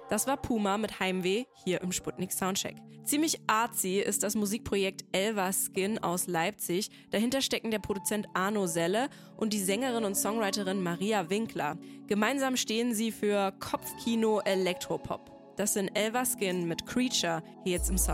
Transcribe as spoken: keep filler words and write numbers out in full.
Das war Puma mit Heimweh hier im Sputnik Soundcheck. Ziemlich artsy ist das Musikprojekt Elva Skin aus Leipzig. Dahinter stecken der Produzent Arno Selle und die Sängerin und Songwriterin Maria Winkler. Gemeinsam stehen sie für Kopfkino Elektropop. Das sind Elva Skin mit Creature hier jetzt im Sound.